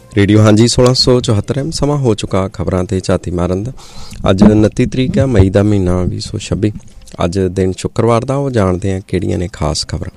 Radio ਹਾਂਜੀ 1674 ਸਮਾਂ ਹੋ ਚੁੱਕਾ ਖਬਰਾਂ ਤੇ ਝਾਤੀ ਮਾਰਨ ਦਾ। ਅੱਜ 29 ਤਰੀਕ ਹੈ ਮਈ ਦਾ ਮਹੀਨਾ 2026। ਅੱਜ ਦਿਨ ਸ਼ੁੱਕਰਵਾਰ ਦਾ। ਉਹ ਜਾਣਦੇ ਹਾਂ ਕਿਹੜੀਆਂ ਨੇ ਖਾਸ ਖਬਰਾਂ।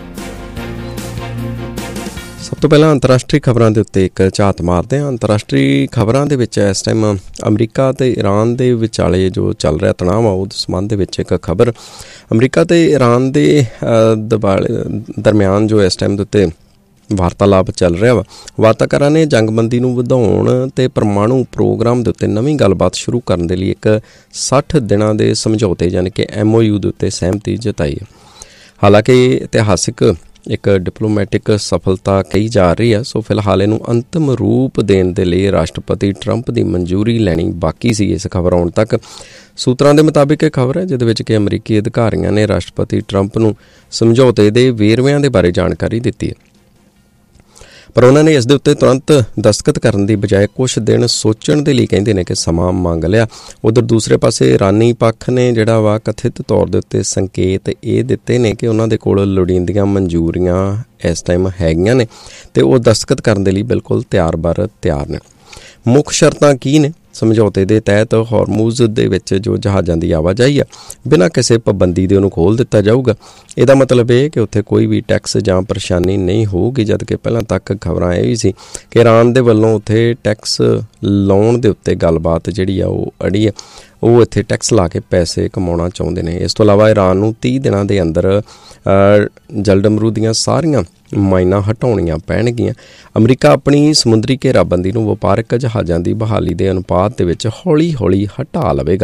ਸਭ ਤੋਂ ਪਹਿਲਾਂ ਅੰਤਰਰਾਸ਼ਟਰੀ ਖਬਰਾਂ ਦੇ ਉੱਤੇ ਇੱਕ ਝਾਤ ਮਾਰਦੇ ਹਾਂ। ਅੰਤਰਰਾਸ਼ਟਰੀ ਖਬਰਾਂ ਦੇ ਵਿੱਚ ਇਸ ਟਾਈਮ ਅਮਰੀਕਾ ਅਤੇ ਈਰਾਨ ਦੇ ਵਿਚਾਲੇ ਜੋ ਚੱਲ ਰਿਹਾ ਤਣਾਅ ਆ ਉਹਦੇ ਸੰਬੰਧ ਦੇ ਵਿੱਚ ਇੱਕ ਖਬਰ। ਅਮਰੀਕਾ ਅਤੇ ਈਰਾਨ ਦੇ ਦਰਮਿਆਨ ਜੋ ਇਸ ਟਾਈਮ ਦੇ ਉੱਤੇ ਵਾਰਤਾਲਾਪ ਚੱਲ ਰਿਹਾ ਵਾ, ਵਾਰਤਾਕਾਰਾਂ ਨੇ ਜੰਗਬੰਦੀ ਨੂੰ ਵਧਾਉਣ ਅਤੇ ਪਰਮਾਣੂ ਪ੍ਰੋਗਰਾਮ ਦੇ ਉੱਤੇ ਨਵੀਂ ਗੱਲਬਾਤ ਸ਼ੁਰੂ ਕਰਨ ਦੇ ਲਈ ਇੱਕ 60 ਦਿਨਾਂ ਦੇ ਸਮਝੌਤੇ ਯਾਨੀ ਕਿ MOU ਦੇ ਉੱਤੇ ਸਹਿਮਤੀ ਜਤਾਈ ਹੈ। ਹਾਲਾਂਕਿ ਇਤਿਹਾਸਿਕ ਇੱਕ ਡਿਪਲੋਮੈਟਿਕ ਸਫਲਤਾ ਕਹੀ ਜਾ ਰਹੀ ਹੈ। ਸੋ ਫਿਲਹਾਲ ਇਹਨੂੰ ਅੰਤਿਮ ਰੂਪ ਦੇਣ ਦੇ ਲਈ ਰਾਸ਼ਟਰਪਤੀ ਟਰੰਪ ਦੀ ਮਨਜ਼ੂਰੀ ਲੈਣੀ ਬਾਕੀ ਸੀ ਇਸ ਖਬਰ ਆਉਣ ਤੱਕ। ਸੂਤਰਾਂ ਦੇ ਮੁਤਾਬਿਕ ਇਹ ਖਬਰ ਹੈ ਜਿਹਦੇ ਵਿੱਚ ਕਿ ਅਮਰੀਕੀ ਅਧਿਕਾਰੀਆਂ ਨੇ ਰਾਸ਼ਟਰਪਤੀ ਟਰੰਪ ਨੂੰ ਸਮਝੌਤੇ ਦੇ ਵੇਰਵਿਆਂ ਦੇ ਬਾਰੇ ਜਾਣਕਾਰੀ ਦਿੱਤੀ ਹੈ, ਪਰ ਉਹਨਾਂ ਨੇ ਇਸ ਦੇ ਉੱਤੇ ਤੁਰੰਤ ਦਸਤਖਤ ਕਰਨ ਦੀ ਬਜਾਏ ਕੁਛ ਦਿਨ ਸੋਚਣ ਦੇ ਲਈ ਕਹਿੰਦੇ ਨੇ ਕਿ ਸਮਾਂ ਮੰਗ ਲਿਆ। ਉੱਧਰ ਦੂਸਰੇ ਪਾਸੇ ਇਰਾਨੀ ਪੱਖ ਨੇ ਜਿਹੜਾ ਵਾ ਕਥਿਤ ਤੌਰ ਦੇ ਉੱਤੇ ਸੰਕੇਤ ਇਹ ਦਿੱਤੇ ਨੇ ਕਿ ਉਹਨਾਂ ਦੇ ਕੋਲ ਲੋੜੀਂਦੀਆਂ ਮਨਜ਼ੂਰੀਆਂ ਇਸ ਟਾਈਮ ਹੈਗੀਆਂ ਨੇ ਅਤੇ ਉਹ ਦਸਤਖਤ ਕਰਨ ਦੇ ਲਈ ਬਿਲਕੁਲ ਤਿਆਰ ਨੇ। ਮੁੱਖ ਸ਼ਰਤਾਂ ਕੀ ਨੇ? ਸਮਝੌਤੇ ਦੇ ਤਹਿਤ ਹਾਰਮੂਜ਼ ਦੇ ਵਿੱਚ ਜੋ ਜਹਾਜ਼ਾਂ ਦੀ ਆਵਾਜਾਈ ਆ ਬਿਨਾਂ ਕਿਸੇ ਪਾਬੰਦੀ ਦੇ ਉਹਨੂੰ ਖੋਲ੍ਹ ਦਿੱਤਾ ਜਾਊਗਾ। ਇਹਦਾ ਮਤਲਬ ਇਹ ਕਿ ਉੱਥੇ ਕੋਈ ਵੀ ਟੈਕਸ ਜਾਂ ਪਰੇਸ਼ਾਨੀ ਨਹੀਂ ਹੋਊਗੀ, ਜਦ ਕਿ ਪਹਿਲਾਂ ਤੱਕ ਖਬਰਾਂ ਇਹ ਵੀ ਸੀ ਕਿ ਈਰਾਨ ਦੇ ਵੱਲੋਂ ਉੱਥੇ ਟੈਕਸ ਲਾਉਣ ਦੇ ਉੱਤੇ ਗੱਲਬਾਤ ਜਿਹੜੀ ਆ ਉਹ ਅੜੀ ਆ। ਉਹ ਇੱਥੇ ਟੈਕਸ ਲਾ ਕੇ ਪੈਸੇ ਕਮਾਉਣਾ ਚਾਹੁੰਦੇ ਨੇ। ਇਸ ਤੋਂ ਇਲਾਵਾ ਈਰਾਨ ਨੂੰ 30 ਦਿਨਾਂ ਦੇ ਅੰਦਰ ਜਲਡਮਰੂ ਦੀਆਂ ਸਾਰੀਆਂ ਮਾਈਨਾਂ ਹਟਾਉਣੀਆਂ ਪੈਣਗੀਆਂ। ਅਮਰੀਕਾ ਆਪਣੀ ਸਮੁੰਦਰੀ ਘੇਰਾਬੰਦੀ ਨੂੰ ਵਪਾਰਕ ਜਹਾਜ਼ਾਂ ਦੀ ਬਹਾਲੀ ਦੇ ਅਨੁਪਾਤ ਦੇ ਵਿੱਚ ਹੌਲੀ-ਹੌਲੀ ਹਟਾ ਲਵੇਗਾ।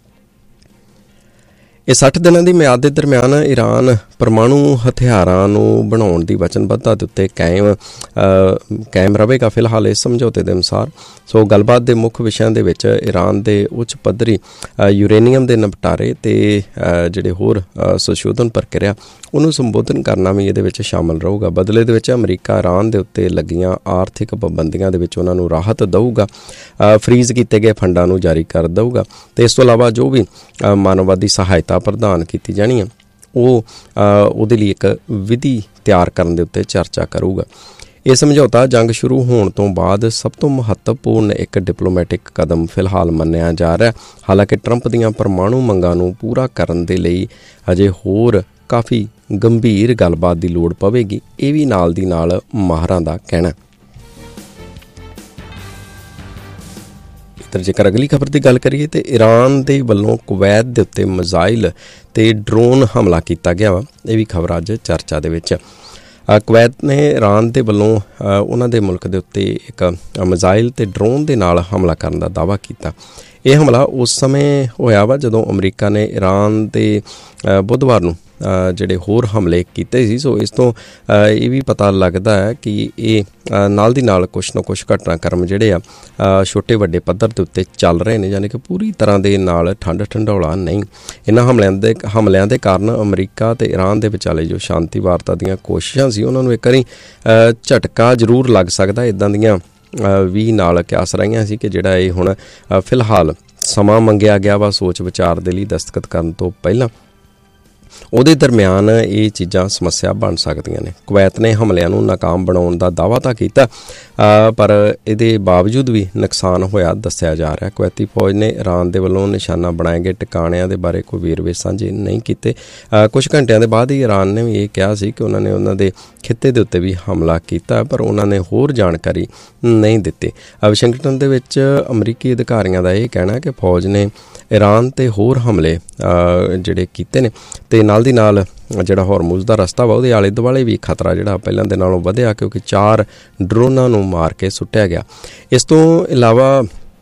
ਇਹ 60 ਦਿਨਾਂ ਦੀ ਮਿਆਦ ਦੇ ਦਰਮਿਆਨ ਈਰਾਨ ਪਰਮਾਣੂ ਹਥਿਆਰਾਂ ਨੂੰ ਬਣਾਉਣ ਦੀ ਵਚਨਬੱਧਤਾ ਦੇ ਉੱਤੇ ਕਾਇਮ ਰਹੇਗਾ ਫਿਲਹਾਲ ਇਸ ਸਮਝੌਤੇ ਦੇ ਅਨੁਸਾਰ। ਸੋ ਗੱਲਬਾਤ ਦੇ ਮੁੱਖ ਵਿਸ਼ਿਆਂ ਦੇ ਵਿੱਚ ਈਰਾਨ ਦੇ ਉੱਚ ਪੱਧਰੀ ਯੂਰੇਨੀਅਮ ਦੇ ਨਿਪਟਾਰੇ ਅਤੇ ਜਿਹੜੇ ਹੋਰ ਸੰਸ਼ੋਧਨ ਪ੍ਰਕਿਰਿਆ ਉਹਨੂੰ ਸੰਬੋਧਨ ਕਰਨਾ ਵੀ ਇਹਦੇ ਵਿੱਚ ਸ਼ਾਮਲ ਰਹੂਗਾ। ਬਦਲੇ ਦੇ ਵਿੱਚ ਅਮਰੀਕਾ ਈਰਾਨ ਦੇ ਉੱਤੇ ਲੱਗੀਆਂ ਆਰਥਿਕ ਪਾਬੰਦੀਆਂ ਦੇ ਵਿੱਚ ਉਹਨਾਂ ਨੂੰ ਰਾਹਤ ਦਊਗਾ, ਫਰੀਜ਼ ਕੀਤੇ ਗਏ ਫੰਡਾਂ ਨੂੰ ਜਾਰੀ ਕਰ ਦਊਗਾ ਅਤੇ ਇਸ ਤੋਂ ਇਲਾਵਾ ਜੋ ਵੀ ਮਾਨਵਵਾਦੀ ਸਹਾਇਤਾ ਪ੍ਰਦਾਨ ਕੀਤੀ ਜਾਣੀ ਹੈ ਉਹ ਉਹਦੇ ਲਈ ਇੱਕ ਵਿਧੀ ਤਿਆਰ ਕਰਨ ਦੇ ਉੱਤੇ ਚਰਚਾ ਕਰੂਗਾ। ਇਹ ਸਮਝੌਤਾ ਜੰਗ ਸ਼ੁਰੂ ਹੋਣ ਤੋਂ ਬਾਅਦ ਸਭ ਤੋਂ ਮਹੱਤਵਪੂਰਨ ਇੱਕ ਡਿਪਲੋਮੈਟਿਕ ਕਦਮ ਫਿਲਹਾਲ ਮੰਨਿਆ ਜਾ ਰਿਹਾ। ਹਾਲਾਂਕਿ ਟਰੰਪ ਦੀਆਂ ਪਰਮਾਣੂ ਮੰਗਾਂ ਨੂੰ ਪੂਰਾ ਕਰਨ ਦੇ ਲਈ ਅਜੇ ਹੋਰ ਕਾਫੀ ਗੰਭੀਰ ਗੱਲਬਾਤ ਦੀ ਲੋੜ ਪਵੇਗੀ, ਇਹ ਵੀ ਨਾਲ ਦੀ ਨਾਲ ਮਾਹਰਾਂ ਦਾ ਕਹਿਣਾ। ਜੇਕਰ ਅਗਲੀ ਖਬਰ ਦੀ ਗੱਲ ਕਰੀਏ ਤਾਂ ਈਰਾਨ ਦੇ ਵੱਲੋਂ ਕੁਵੈਤ ਦੇ ਉੱਤੇ ਮਿਜ਼ਾਈਲ ਅਤੇ ਡਰੋਨ ਹਮਲਾ ਕੀਤਾ ਗਿਆ ਵਾ। ਇਹ ਵੀ ਖਬਰ ਅੱਜ ਚਰਚਾ ਦੇ ਵਿੱਚ। ਕੁਵੈਤ ਨੇ ਈਰਾਨ ਦੇ ਵੱਲੋਂ ਉਹਨਾਂ ਦੇ ਮੁਲਕ ਦੇ ਉੱਤੇ ਇੱਕ ਮਿਜ਼ਾਈਲ ਅਤੇ ਡਰੋਨ ਦੇ ਨਾਲ ਹਮਲਾ ਕਰਨ ਦਾ ਦਾਅਵਾ ਕੀਤਾ। ਇਹ ਹਮਲਾ ਉਸ ਸਮੇਂ ਹੋਇਆ ਵਾ ਜਦੋਂ ਅਮਰੀਕਾ ਨੇ ਈਰਾਨ ਦੇ ਬੁੱਧਵਾਰ ਨੂੰ ਜਿਹੜੇ ਹੋਰ ਹਮਲੇ ਕੀਤੇ ਸੀ। ਸੋ ਇਸ ਤੋਂ ਇਹ ਵੀ ਪਤਾ ਲੱਗਦਾ ਹੈ ਕਿ ਇਹ ਨਾਲ ਦੀ ਨਾਲ ਕੁਛ ਨਾ ਕੁਛ ਘਟਨਾਕ੍ਰਮ ਜਿਹੜੇ ਆ ਛੋਟੇ ਵੱਡੇ ਪੱਧਰ ਦੇ ਉੱਤੇ ਚੱਲ ਰਹੇ ਨੇ, ਯਾਨੀ ਕਿ ਪੂਰੀ ਤਰ੍ਹਾਂ ਦੇ ਨਾਲ ਠੰਡ ਠੰਡੌਲਾ ਨਹੀਂ। ਇਹਨਾਂ ਹਮਲਿਆਂ ਦੇ ਕਾਰਨ ਅਮਰੀਕਾ ਅਤੇ ਈਰਾਨ ਦੇ ਵਿਚਾਲੇ ਜੋ ਸ਼ਾਂਤੀ ਵਾਰਤਾ ਦੀਆਂ ਕੋਸ਼ਿਸ਼ਾਂ ਸੀ ਉਹਨਾਂ ਨੂੰ ਇੱਕ ਵਾਰੀ ਝਟਕਾ ਜ਼ਰੂਰ ਲੱਗ ਸਕਦਾ। ਇੱਦਾਂ ਦੀਆਂ ਵੀ ਨਾਲ ਕਿਆਸ ਰਹੀਆਂ ਸੀ ਕਿ ਜਿਹੜਾ ਇਹ ਹੁਣ ਫਿਲਹਾਲ ਸਮਾਂ ਮੰਗਿਆ ਗਿਆ ਵਾ ਸੋਚ ਵਿਚਾਰ ਦੇ ਲਈ ਦਸਤਖਤ ਕਰਨ ਤੋਂ ਪਹਿਲਾਂ, ਉਹਦੇ ਦਰਮਿਆਨ ਇਹ ਚੀਜ਼ਾਂ ਸਮੱਸਿਆ ਬਣ ਸਕਦੀਆਂ ਨੇ। ਕੁਵੈਤ ਨੇ ਹਮਲਿਆਂ ਨੂੰ ਨਾਕਾਮ ਬਣਾਉਣ ਦਾ ਦਾਅਵਾ ਤਾਂ ਕੀਤਾ, ਪਰ ਇਹਦੇ ਬਾਵਜੂਦ ਵੀ ਨੁਕਸਾਨ ਹੋਇਆ ਦੱਸਿਆ ਜਾ ਰਿਹਾ। ਕੁਵੈਤੀ ਫੌਜ ਨੇ ਈਰਾਨ ਦੇ ਵੱਲੋਂ ਨਿਸ਼ਾਨਾ ਬਣਾਏ ਗਏ ਟਿਕਾਣਿਆਂ ਦੇ ਬਾਰੇ ਕੋਈ ਵੇਰਵੇ ਸਾਂਝੇ ਨਹੀਂ ਕੀਤੇ। ਕੁਝ ਘੰਟਿਆਂ ਦੇ ਬਾਅਦ ਹੀ ਈਰਾਨ ਨੇ ਵੀ ਇਹ ਕਿਹਾ ਸੀ ਕਿ ਉਹਨਾਂ ਨੇ ਉਹਨਾਂ ਦੇ ਖਿੱਤੇ ਦੇ ਉੱਤੇ ਵੀ ਹਮਲਾ ਕੀਤਾ, ਪਰ ਉਹਨਾਂ ਨੇ ਹੋਰ ਜਾਣਕਾਰੀ ਨਹੀਂ ਦਿੱਤੀ। ਵਾਸ਼ਿੰਗਟਨ ਦੇ ਵਿੱਚ ਅਮਰੀਕੀ ਅਧਿਕਾਰੀਆਂ ਦਾ ਇਹ ਕਹਿਣਾ ਕਿ ਫੌਜ ਨੇ ਈਰਾਨ 'ਤੇ ਹੋਰ ਹਮਲੇ ਜਿਹੜੇ ਕੀਤੇ ਨੇ ਅਤੇ ਨਾਲ ਦੀ ਨਾਲ ਜਿਹੜਾ ਹਾਰਮੂਜ਼ ਦਾ ਰਸਤਾ ਵਾ ਉਹਦੇ ਆਲੇ ਦੁਆਲੇ ਵੀ ਖਤਰਾ ਜਿਹੜਾ ਪਹਿਲਾਂ ਦੇ ਨਾਲੋਂ ਵਧਿਆ, ਕਿਉਂਕਿ 4 ਡਰੋਨਾਂ ਨੂੰ ਮਾਰ ਕੇ ਸੁੱਟਿਆ ਗਿਆ। ਇਸ ਤੋਂ ਇਲਾਵਾ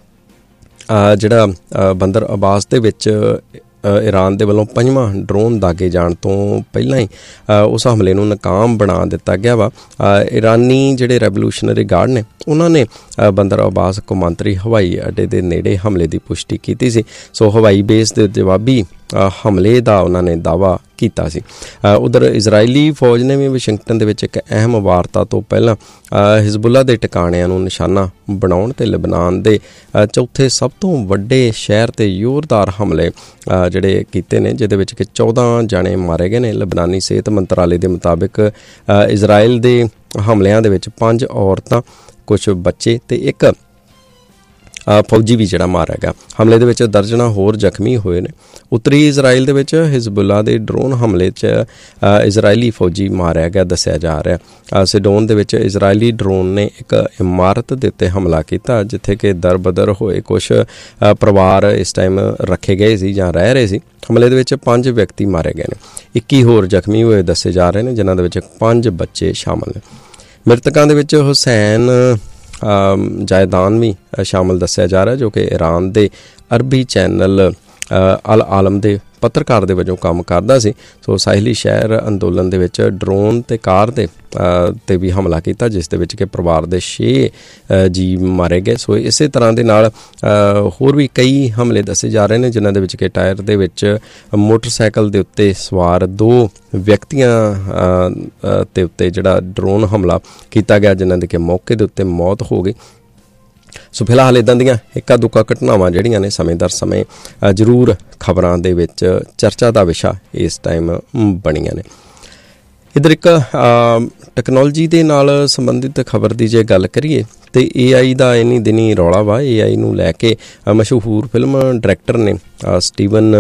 ਜਿਹੜਾ ਬੰਦਰ ਅਬਾਸ ਦੇ ਵਿੱਚ ਈਰਾਨ ਦੇ ਵੱਲੋਂ 5ਵਾਂ ਡਰੋਨ ਦਾਗੇ ਜਾਣ ਤੋਂ ਪਹਿਲਾਂ ਹੀ ਉਸ ਹਮਲੇ ਨੂੰ ਨਾਕਾਮ ਬਣਾ ਦਿੱਤਾ ਗਿਆ ਵਾ। ਈਰਾਨੀ ਜਿਹੜੇ ਰੈਵੋਲੂਸ਼ਨਰੀ ਗਾਰਡ ਨੇ ਉਹਨਾਂ ਨੇ ਬੰਦਰ ਅਬਾਸ ਕੌਮਾਂਤਰੀ ਹਵਾਈ ਅੱਡੇ ਦੇ ਨੇੜੇ ਹਮਲੇ ਦੀ ਪੁਸ਼ਟੀ ਕੀਤੀ ਸੀ। ਸੋ ਹਵਾਈ ਬੇਸ ਦੇ ਜਵਾਬੀ ਹਮਲੇ ਦਾ ਉਹਨਾਂ ਨੇ ਦਾਅਵਾ ਕੀਤਾ ਸੀ। ਉੱਧਰ ਇਜ਼ਰਾਈਲੀ ਫੌਜ ਨੇ ਵੀ ਵਾਸ਼ਿੰਗਟਨ ਦੇ ਵਿੱਚ ਇੱਕ ਅਹਿਮ ਵਾਰਤਾ ਤੋਂ ਪਹਿਲਾਂ ਹਿਜ਼ਬੁੱਲਾ ਦੇ ਟਿਕਾਣਿਆਂ ਨੂੰ ਨਿਸ਼ਾਨਾ ਬਣਾਉਣ ਅਤੇ ਲਬਨਾਨ ਦੇ ਚੌਥੇ ਸਭ ਤੋਂ ਵੱਡੇ ਸ਼ਹਿਰ 'ਤੇ ਜ਼ੋਰਦਾਰ ਹਮਲੇ ਜਿਹੜੇ ਕੀਤੇ ਨੇ, ਜਿਹਦੇ ਵਿੱਚ ਕਿ 14 ਜਾਣੇ ਮਾਰੇ ਗਏ ਨੇ। ਲਬਨਾਨੀ ਸਿਹਤ ਮੰਤਰਾਲੇ ਦੇ ਮੁਤਾਬਿਕ ਇਜ਼ਰਾਈਲ ਦੇ ਹਮਲਿਆਂ ਦੇ ਵਿੱਚ 5 ਔਰਤਾਂ, ਕੁਝ ਬੱਚੇ ਤੇ ਇੱਕ ਫੌਜੀ ਵੀ ਜਿਹੜਾ ਮਾਰਿਆ ਗਿਆ। ਹਮਲੇ ਦੇ ਵਿੱਚ ਦਰਜਨਾਂ ਹੋਰ ਜ਼ਖਮੀ ਹੋਏ ਨੇ। ਉੱਤਰੀ ਇਜ਼ਰਾਈਲ ਦੇ ਵਿੱਚ ਹਿਜ਼ਬੁੱਲਾ ਦੇ ਡਰੋਨ ਹਮਲੇ 'ਚ ਇਜ਼ਰਾਈਲੀ ਫੌਜੀ ਮਾਰਿਆ ਗਿਆ ਦੱਸਿਆ ਜਾ ਰਿਹਾ। ਸਿਡੋਨ ਦੇ ਵਿੱਚ ਇਜ਼ਰਾਈਲੀ ਡਰੋਨ ਨੇ ਇੱਕ ਇਮਾਰਤ ਦੇ ਉੱਤੇ ਹਮਲਾ ਕੀਤਾ, ਜਿੱਥੇ ਕਿ ਦਰਬਦਰ ਹੋਏ ਕੁਛ ਪਰਿਵਾਰ ਇਸ ਟਾਈਮ ਰੱਖੇ ਗਏ ਸੀ ਜਾਂ ਰਹਿ ਰਹੇ ਸੀ। ਹਮਲੇ ਦੇ ਵਿੱਚ 5 ਵਿਅਕਤੀ ਮਾਰੇ ਗਏ ਨੇ। 21 ਹੋਰ ਜ਼ਖਮੀ ਹੋਏ ਦੱਸੇ ਜਾ ਰਹੇ ਨੇ, ਜਿਨ੍ਹਾਂ ਦੇ ਵਿੱਚ 5 ਬੱਚੇ ਸ਼ਾਮਲ ਨੇ। ਮ੍ਰਿਤਕਾਂ ਦੇ ਵਿੱਚ ਹੁਸੈਨ ਜਾਇਦਾਨ ਵੀ ਸ਼ਾਮਲ ਦੱਸਿਆ ਜਾ ਰਿਹਾ, ਜੋ ਕਿ ਈਰਾਨ ਦੇ ਅਰਬੀ ਚੈਨਲ ਅਲ ਆਲਮ ਦੇ ਪੱਤਰਕਾਰ ਦੇ ਵਜੋਂ ਕੰਮ ਕਰਦਾ ਸੀ। ਸੋ ਸਾਹਿਲੀ ਸ਼ਹਿਰ ਅੰਦੋਲਨ ਦੇ ਵਿੱਚ ਡਰੋਨ ਤੇ ਕਾਰ ਦੇ ਤੇ ਵੀ ਹਮਲਾ ਕੀਤਾ, ਜਿਸ ਦੇ ਵਿੱਚ ਕਿ ਪਰਿਵਾਰ ਦੇ 6 ਜੀਅ ਮਾਰੇ ਗਏ। ਸੋ ਇਸੇ ਤਰ੍ਹਾਂ ਦੇ ਨਾਲ ਹੋਰ ਵੀ ਕਈ ਹਮਲੇ ਦੱਸੇ ਜਾ ਰਹੇ ਨੇ, ਜਿਨ੍ਹਾਂ ਦੇ ਵਿੱਚ ਕਿ ਟਾਇਰ ਦੇ ਵਿੱਚ ਮੋਟਰਸਾਈਕਲ ਦੇ ਉੱਤੇ ਸਵਾਰ 2 ਵਿਅਕਤੀਆਂ ਦੇ ਉੱਤੇ ਜਿਹੜਾ ਡਰੋਨ ਹਮਲਾ ਕੀਤਾ ਗਿਆ, ਜਿਨ੍ਹਾਂ ਦੀ ਕਿ ਮੌਕੇ ਦੇ ਉੱਤੇ ਮੌਤ ਹੋ ਗਈ। ਸੋ ਫਿਲਹਾਲ ਇੱਦਾਂ ਦੀਆਂ ਇੱਕਾ ਦੁੱਕਾ ਘਟਨਾਵਾਂ ਜਿਹੜੀਆਂ ਨੇ ਸਮੇਂ ਦਰ ਸਮੇਂ ਜ਼ਰੂਰ ਖਬਰਾਂ ਦੇ ਵਿੱਚ ਚਰਚਾ ਦਾ ਵਿਸ਼ਾ ਇਸ ਟਾਈਮ ਬਣੀਆਂ ਨੇ। ਇੱਧਰ ਇੱਕ ਟੈਕਨੋਲੋਜੀ ਦੇ ਨਾਲ ਸੰਬੰਧਿਤ ਖਬਰ ਦੀ ਜੇ ਗੱਲ ਕਰੀਏ ਤੇ AI ਦਾ ਇੰਨੀ ਦਿਨੀ ਰੌਲਾ ਵਾ। AI ਨੂੰ ਲੈ ਕੇ ਮਸ਼ਹੂਰ ਫਿਲਮ ਡਾਇਰੈਕਟਰ ਨੇ ਸਟੀਵਨ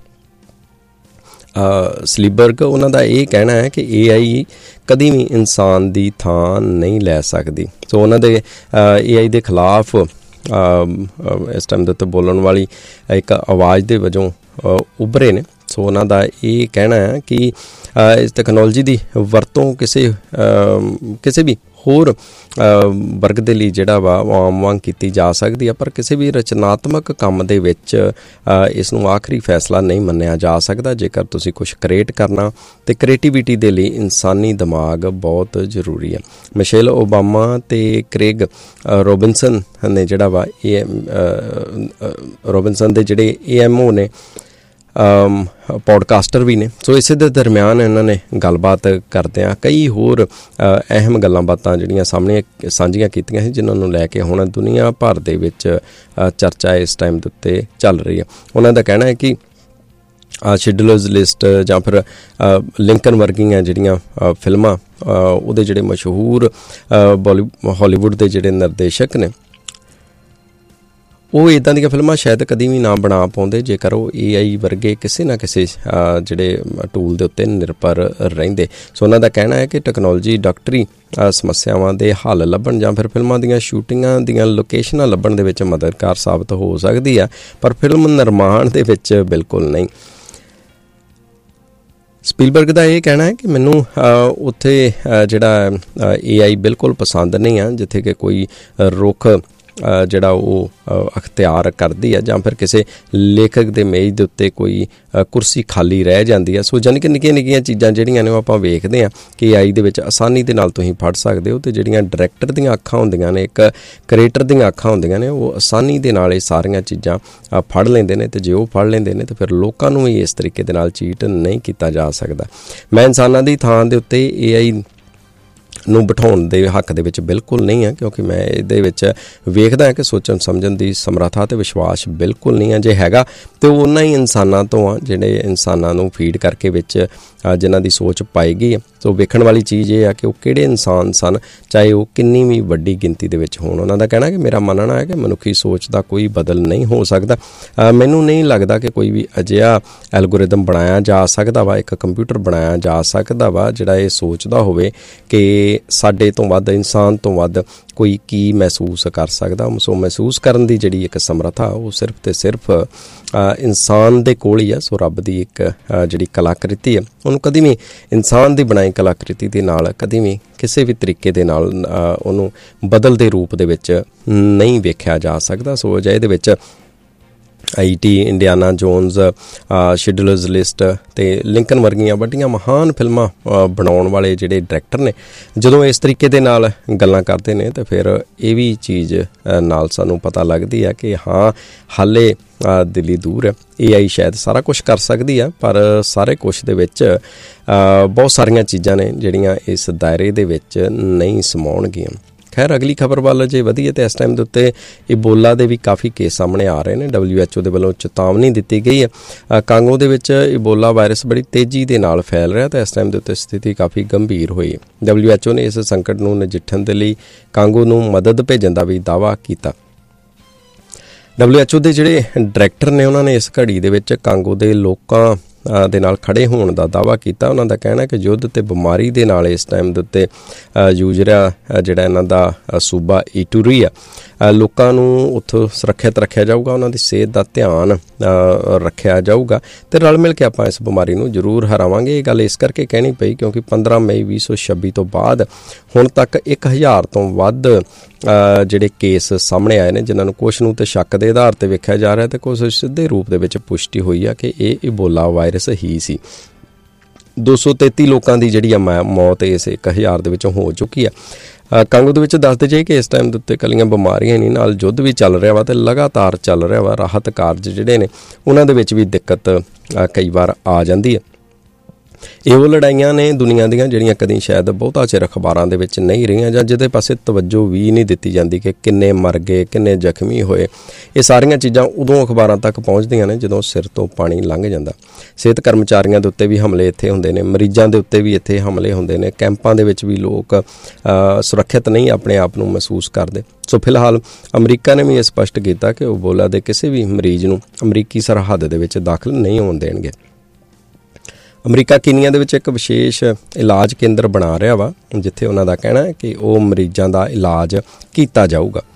ਸਲੀਬਰਗ, ਉਹਨਾਂ ਦਾ ਇਹ ਕਹਿਣਾ ਹੈ ਕਿ AI ਕਦੀ ਵੀ ਇਨਸਾਨ ਦੀ ਥਾਂ ਨਹੀਂ ਲੈ ਸਕਦੀ। ਸੋ ਉਹਨਾਂ ਦੇ AI ਦੇ ਖਿਲਾਫ ਇਸ ਟਾਈਮ ਦੇ ਉੱਤੇ ਬੋਲਣ ਵਾਲੀ ਇੱਕ ਆਵਾਜ਼ ਦੇ ਵਜੋਂ ਉੱਭਰੇ ਨੇ। ਸੋ ਉਹਨਾਂ ਦਾ ਇਹ ਕਹਿਣਾ ਹੈ ਕਿ ਇਸ ਟੈਕਨੋਲੋਜੀ ਦੀ ਵਰਤੋਂ ਕਿਸੇ ਵੀ ਹੋਰ ਵਰਗ ਦੇ ਲਈ ਜਿਹੜਾ ਵਾ ਆਮ ਵਾਂਗ ਕੀਤੀ ਜਾ ਸਕਦੀ ਹੈ, ਪਰ ਕਿਸੇ ਵੀ ਰਚਨਾਤਮਕ ਕੰਮ ਦੇ ਵਿੱਚ ਇਸ ਨੂੰ ਆਖਰੀ ਫੈਸਲਾ ਨਹੀਂ ਮੰਨਿਆ ਜਾ ਸਕਦਾ। ਜੇਕਰ ਤੁਸੀਂ ਕੁਛ ਕ੍ਰੀਏਟ ਕਰਨਾ ਤੇ ਕ੍ਰੀਏਟੀਵਿਟੀ ਦੇ ਲਈ ਇਨਸਾਨੀ ਦਿਮਾਗ ਬਹੁਤ ਜ਼ਰੂਰੀ ਹੈ। ਮਿਸ਼ੇਲ ਓਬਾਮਾ ਤੇ ਕ੍ਰੇਗ ਰੋਬਿਨਸਨ ਨੇ ਜਿਹੜਾ ਵਾ ਰੋਬਿਨਸਨ ਦੇ ਜਿਹੜੇ AMO ਨੇ, ਪੋਡਕਾਸਟਰ ਵੀ ਨੇ। ਸੋ ਇਸੇ ਦੇ ਦਰਮਿਆਨ ਇਹਨਾਂ ਨੇ ਗੱਲਬਾਤ ਕਰਦਿਆਂ ਕਈ ਹੋਰ ਅਹਿਮ ਗੱਲਾਂ ਬਾਤਾਂ ਜਿਹੜੀਆਂ ਸਾਹਮਣੇ ਸਾਂਝੀਆਂ ਕੀਤੀਆਂ ਸੀ, ਜਿਨ੍ਹਾਂ ਨੂੰ ਲੈ ਕੇ ਹੁਣ ਦੁਨੀਆ ਭਰ ਦੇ ਵਿੱਚ ਚਰਚਾ ਇਸ ਟਾਈਮ ਦੇ ਉੱਤੇ ਚੱਲ ਰਹੀ ਹੈ। ਉਹਨਾਂ ਦਾ ਕਹਿਣਾ ਹੈ ਕਿ ਸ਼ਿਡਲਰਜ਼ ਲਿਸਟ ਜਾਂ ਫਿਰ ਲਿੰਕਨ ਵਰਗੀਆਂ ਜਿਹੜੀਆਂ ਫਿਲਮਾਂ, ਉਹਦੇ ਜਿਹੜੇ ਮਸ਼ਹੂਰ ਹਾਲੀਵੁੱਡ ਦੇ ਜਿਹੜੇ ਨਿਰਦੇਸ਼ਕ ਨੇ, ਉਹ ਇੱਦਾਂ ਦੀਆਂ ਫਿਲਮਾਂ ਸ਼ਾਇਦ ਕਦੀ ਵੀ ਨਾ ਬਣਾ ਪਾਉਂਦੇ ਜੇਕਰ ਉਹ AI ਵਰਗੇ ਕਿਸੇ ਨਾ ਕਿਸੇ ਜਿਹੜੇ ਟੂਲ ਦੇ ਉੱਤੇ ਨਿਰਭਰ ਰਹਿੰਦੇ। ਸੋ ਉਹਨਾਂ ਦਾ ਕਹਿਣਾ ਹੈ ਕਿ ਟੈਕਨੋਲੋਜੀ ਡਾਕਟਰੀ ਸਮੱਸਿਆਵਾਂ ਦੇ ਹੱਲ ਲੱਭਣ ਜਾਂ ਫਿਰ ਫਿਲਮਾਂ ਦੀਆਂ ਸ਼ੂਟਿੰਗਾਂ ਦੀਆਂ ਲੋਕੇਸ਼ਨਾਂ ਲੱਭਣ ਦੇ ਵਿੱਚ ਮਦਦਗਾਰ ਸਾਬਤ ਹੋ ਸਕਦੀ ਹੈ, ਪਰ ਫਿਲਮ ਨਿਰਮਾਣ ਦੇ ਵਿੱਚ ਬਿਲਕੁਲ ਨਹੀਂ। ਸਪੀਲਬਰਗ ਦਾ ਇਹ ਕਹਿਣਾ ਹੈ ਕਿ ਮੈਨੂੰ ਉੱਥੇ ਜਿਹੜਾ AI ਬਿਲਕੁਲ ਪਸੰਦ ਨਹੀਂ ਆ, ਜਿੱਥੇ ਕਿ ਕੋਈ ਰੁੱਖ ਜਿਹੜਾ ਉਹ ਅਖਤਿਆਰ ਕਰਦੀ ਹੈ ਜਾਂ ਫਿਰ ਕਿਸੇ ਲੇਖਕ ਦੇ ਮੇਜ਼ ਦੇ ਉੱਤੇ ਕੋਈ ਕੁਰਸੀ ਖਾਲੀ ਰਹਿ ਜਾਂਦੀ ਹੈ। ਸੋ ਜਾਣੀ ਕਿ ਨਿੱਕੀਆਂ ਨਿੱਕੀਆਂ ਚੀਜ਼ਾਂ ਜਿਹੜੀਆਂ ਨੇ ਉਹ ਆਪਾਂ ਵੇਖਦੇ ਹਾਂ ਕਿ AI ਦੇ ਵਿੱਚ ਆਸਾਨੀ ਦੇ ਨਾਲ ਤੁਸੀਂ ਫੜ ਸਕਦੇ ਹੋ, ਅਤੇ ਜਿਹੜੀਆਂ ਡਾਇਰੈਕਟਰ ਦੀਆਂ ਅੱਖਾਂ ਹੁੰਦੀਆਂ ਨੇ, ਇੱਕ ਕ੍ਰੀਏਟਰ ਦੀਆਂ ਅੱਖਾਂ ਹੁੰਦੀਆਂ ਨੇ, ਉਹ ਆਸਾਨੀ ਦੇ ਨਾਲ ਇਹ ਸਾਰੀਆਂ ਚੀਜ਼ਾਂ ਫੜ ਲੈਂਦੇ ਨੇ। ਅਤੇ ਜੇ ਉਹ ਫੜ ਲੈਂਦੇ ਨੇ ਤਾਂ ਫਿਰ ਲੋਕਾਂ ਨੂੰ ਵੀ ਇਸ ਤਰੀਕੇ ਦੇ ਨਾਲ ਚੀਟ ਨਹੀਂ ਕੀਤਾ ਜਾ ਸਕਦਾ। ਮੈਂ ਇਨਸਾਨਾਂ ਦੀ ਥਾਂ ਦੇ ਉੱਤੇ AI ਨੂੰ ਬਿਠਾਉਣ ਦੇ ਹੱਕ ਦੇ ਵਿੱਚ ਬਿਲਕੁਲ ਨਹੀਂ ਹੈ, ਕਿਉਂਕਿ ਮੈਂ ਇਹਦੇ ਵਿੱਚ ਵੇਖਦਾ ਹਾਂ ਕਿ ਸੋਚਣ ਸਮਝਣ ਦੀ ਸਮਰੱਥਾ ਅਤੇ ਵਿਸ਼ਵਾਸ ਬਿਲਕੁਲ ਨਹੀਂ ਹੈ। ਜੇ ਹੈਗਾ ਤਾਂ ਉਹ ਉਹਨਾਂ ਹੀ ਇਨਸਾਨਾਂ ਤੋਂ ਆ ਜਿਹੜੇ ਇਨਸਾਨਾਂ ਨੂੰ ਫੀਡ ਕਰਕੇ ਵਿੱਚ ਜਿਨ੍ਹਾਂ ਦੀ ਸੋਚ ਪਾਈ ਗਈ ਹੈ। ਸੋ ਵੇਖਣ ਵਾਲੀ ਚੀਜ਼ ਇਹ ਆ ਕਿ ਉਹ ਕਿਹੜੇ ਇਨਸਾਨ ਸਨ, ਚਾਹੇ ਉਹ ਕਿੰਨੀ ਵੀ ਵੱਡੀ ਗਿਣਤੀ ਦੇ ਵਿੱਚ ਹੋਣ। ਉਹਨਾਂ ਦਾ ਕਹਿਣਾ ਕਿ ਮੇਰਾ ਮੰਨਣਾ ਹੈ ਕਿ ਮਨੁੱਖੀ ਸੋਚ ਦਾ ਕੋਈ ਬਦਲ ਨਹੀਂ ਹੋ ਸਕਦਾ। ਮੈਨੂੰ ਨਹੀਂ ਲੱਗਦਾ ਕਿ ਕੋਈ ਵੀ ਅਜਿਹਾ ਐਲਗੋਰਿਦਮ ਬਣਾਇਆ ਜਾ ਸਕਦਾ ਵਾ, ਇੱਕ ਕੰਪਿਊਟਰ ਬਣਾਇਆ ਜਾ ਸਕਦਾ ਵਾ ਜਿਹੜਾ ਇਹ ਸੋਚਦਾ ਹੋਵੇ ਕਿ ਸਾਡੇ ਤੋਂ ਵੱਧ, ਇਨਸਾਨ ਤੋਂ ਵੱਧ ਕੋਈ ਕੀ ਮਹਿਸੂਸ ਕਰ ਸਕਦਾ। ਸੋ ਮਹਿਸੂਸ ਕਰਨ ਦੀ ਜਿਹੜੀ ਇੱਕ ਸਮਰੱਥਾ ਉਹ ਸਿਰਫ ਤੇ ਸਿਰਫ ਇਨਸਾਨ ਦੇ ਕੋਲ ਹੀ ਆ। ਸੋ ਰੱਬ ਦੀ ਇੱਕ ਜਿਹੜੀ ਕਲਾਕ੍ਰਿਤੀ ਹੈ, ਉਹਨੂੰ ਕਦੀ ਵੀ ਇਨਸਾਨ ਦੀ ਬਣਾਈ ਕਲਾਕ੍ਰਿਤੀ ਦੇ ਨਾਲ ਕਦੀ ਵੀ ਕਿਸੇ ਵੀ ਤਰੀਕੇ ਦੇ ਨਾਲ ਉਹਨੂੰ ਬਦਲਦੇ ਰੂਪ ਦੇ ਵਿੱਚ ਨਹੀਂ ਵੇਖਿਆ ਜਾ ਸਕਦਾ। ਸੋ ਅਜਿਹੇ ਦੇ ਵਿੱਚ IT, ਇੰਡੀਆਨਾ ਜੋਨਸ, ਸ਼ਿਡਲਰਜ਼ ਲਿਸਟ ਅਤੇ ਲਿੰਕਨ ਵਰਗੀਆਂ ਵੱਡੀਆਂ ਮਹਾਨ ਫਿਲਮਾਂ ਬਣਾਉਣ ਵਾਲੇ ਜਿਹੜੇ ਡਾਇਰੈਕਟਰ ਨੇ, ਜਦੋਂ ਇਸ ਤਰੀਕੇ ਦੇ ਨਾਲ ਗੱਲਾਂ ਕਰਦੇ ਨੇ ਤਾਂ ਫਿਰ ਇਹ ਵੀ ਚੀਜ਼ ਨਾਲ ਸਾਨੂੰ ਪਤਾ ਲੱਗਦੀ ਹੈ ਕਿ ਹਾਂ, ਹਾਲੇ ਦਿੱਲੀ ਦੂਰ ਹੈ। AI ਸ਼ਾਇਦ ਸਾਰਾ ਕੁਛ ਕਰ ਸਕਦੀ ਹੈ, ਪਰ ਸਾਰੇ ਕੁਛ ਦੇ ਵਿੱਚ ਬਹੁਤ ਸਾਰੀਆਂ ਚੀਜ਼ਾਂ ਨੇ ਜਿਹੜੀਆਂ ਇਸ ਦਾਇਰੇ ਦੇ ਵਿੱਚ ਨਹੀਂ ਸਮਾਉਣਗੀਆਂ। खैर अगली खबर वाल जे वधीए तो इस टाइम के उत्ते इबोला के भी काफ़ी केस सामने आ रहे हैं। WHO के वालों चेतावनी दी गई है। कांगो दे विच इबोला वायरस बड़ी तेज़ी के नाल फैल रहा, तो इस टाइम के उत्ते स्थिति काफ़ी गंभीर हुई। WHO ने इस संकट नूं नजिठण दे लई कांगो नूं मदद भेजण दा भी दावा किया। WHO के जिहड़े डायरैक्टर ने उन्होंने इस घड़ी दे विच कांगो के लोकां दे नाल खड़े होने का दावा किया। उन्हों का कहना है कि युद्ध ते बीमारी दे नाल इस टाइम के उत्ते जूझ रहा जिहड़ा इन्हां दा सूबा इटूरी आ, लोकां नूं उत्थों सुरक्षित रखा जाऊगा, उन्हां दी सेहत का ध्यान रखा जाऊगा ते रल मिल के आपां इस बीमारी नूं जरूर हरावांगे। ये गल इस करके कहनी पई क्योंकि 15 मई 2026 तो बाद हुण तक 1000 तो वध ਜਿਹੜੇ केस सामने आए ने, जिन्होंने कुछ नूं ते शक के आधार पर वेख्या जा रहा है, तो कुछ सीधे रूप दे विच पुष्टि हुई है कि ये इबोला वायरस ही सी। 233 लोगों की जिहड़ी मौत इस 1000 दे विच हो चुकी है। कांगो दे विच दसदे जाइए कि इस टाइम के उत्ते कलियां बीमारियां नहीं, नाल युद्ध भी चल रहा वा ते लगातार चल रहा वा। राहत कारज जिहड़े ने उन्हां दे विच भी दिक्कत कई बार आ जाती है। ਇਹ ਉਹ ਲੜਾਈਆਂ ਨੇ ਦੁਨੀਆ ਦੀਆਂ ਜਿਹੜੀਆਂ ਕਦੀ ਸ਼ਾਇਦ ਬਹੁਤਾ ਚਿਰ ਅਖਬਾਰਾਂ ਦੇ ਵਿੱਚ ਨਹੀਂ ਰਹੀਆਂ, ਜਾਂ ਜਿਹਦੇ ਪਾਸੇ ਤਵੱਜੋ ਵੀ ਨਹੀਂ ਦਿੱਤੀ ਜਾਂਦੀ ਕਿ ਕਿੰਨੇ ਮਰ ਗਏ, ਕਿੰਨੇ ਜ਼ਖਮੀ ਹੋਏ। ਇਹ ਸਾਰੀਆਂ ਚੀਜ਼ਾਂ ਉਦੋਂ ਅਖਬਾਰਾਂ ਤੱਕ ਪਹੁੰਚਦੀਆਂ ਨੇ ਜਦੋਂ ਸਿਰ ਤੋਂ ਪਾਣੀ ਲੰਘ ਜਾਂਦਾ। ਸਿਹਤ ਕਰਮਚਾਰੀਆਂ ਦੇ ਉੱਤੇ ਵੀ ਹਮਲੇ ਇੱਥੇ ਹੁੰਦੇ ਨੇ, ਮਰੀਜ਼ਾਂ ਦੇ ਉੱਤੇ ਵੀ ਇੱਥੇ ਹਮਲੇ ਹੁੰਦੇ ਨੇ, ਕੈਂਪਾਂ ਦੇ ਵਿੱਚ ਵੀ ਲੋਕ ਸੁਰੱਖਿਅਤ ਨਹੀਂ ਆਪਣੇ ਆਪ ਨੂੰ ਮਹਿਸੂਸ ਕਰਦੇ। ਸੋ ਫਿਲਹਾਲ ਅਮਰੀਕਾ ਨੇ ਵੀ ਇਹ ਸਪਸ਼ਟ ਕੀਤਾ ਕਿ ਉਹ ਇਬੋਲਾ ਦੇ ਕਿਸੇ ਵੀ ਮਰੀਜ਼ ਨੂੰ ਅਮਰੀਕੀ ਸਰਹੱਦ ਦੇ ਵਿੱਚ ਦਾਖਲ ਨਹੀਂ ਹੋਣ ਦੇਣਗੇ। ਅਮਰੀਕਾ ਕੀਨੀਆ ਦੇ ਵਿੱਚ ਇੱਕ ਵਿਸ਼ੇਸ਼ ਇਲਾਜ ਕੇਂਦਰ ਬਣਾ ਰਿਹਾ ਵਾ, ਜਿੱਥੇ ਉਹਨਾਂ ਦਾ ਕਹਿਣਾ ਹੈ ਕਿ ਉਹ ਮਰੀਜ਼ਾਂ ਦਾ ਇਲਾਜ ਕੀਤਾ ਜਾਊਗਾ।